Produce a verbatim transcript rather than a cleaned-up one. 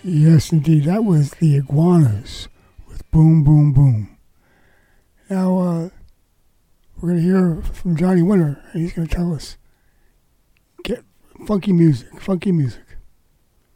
Yes, indeed. That was the Iguanas with Boom, Boom, Boom. Now, uh, we're going to hear from Johnny Winter, and he's going to tell us, get funky music, funky music.